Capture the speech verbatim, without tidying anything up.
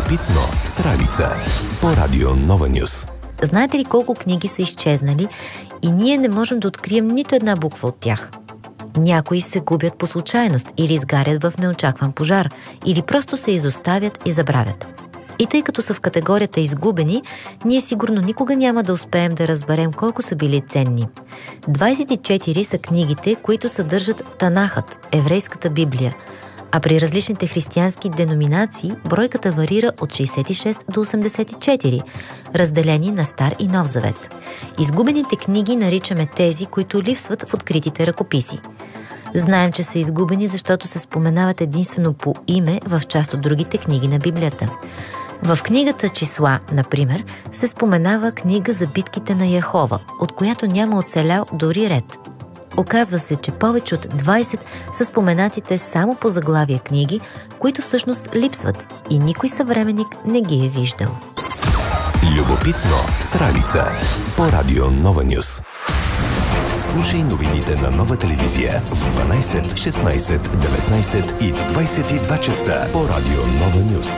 Любопитно с Ралица по Радио Нова Нюс. Знаете ли колко книги са изчезнали и ние не можем да открием нито една буква от тях? Някои се губят по случайност или изгарят в неочакван пожар, или просто се изоставят и забравят. И тъй като са в категорията изгубени, ние сигурно никога няма да успеем да разберем колко са били ценни. двадесет и четири са книгите, които съдържат Танахът, еврейската Библия, а при различните християнски деноминации бройката варира от шейсет и шест до осемдесет и четири, разделени на Стар и Нов Завет. Изгубените книги наричаме тези, които липсват в откритите ръкописи. Знаем, че са изгубени, защото се споменават единствено по име в част от другите книги на Библията. В книгата Числа, например, се споменава книга за битките на Яхова, от която няма оцелял дори ред. Оказва се, че повече от двадесет са споменатите само по заглавия книги, които всъщност липсват и никой съвременник не ги е виждал. Любопитно с Ралица по Радио Нова Нюс. Слушай новините на Нова телевизия в дванадесет, шестнадесет, деветнадесет и в двадесет и два часа по Радио Нова Нюс.